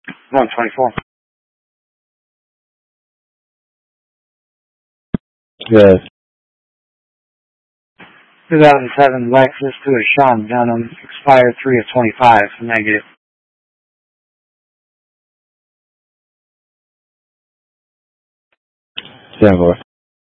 124. Yes. 2007 Lexus to a Sean Dunham, expired 3 of 25, negative. Stand for.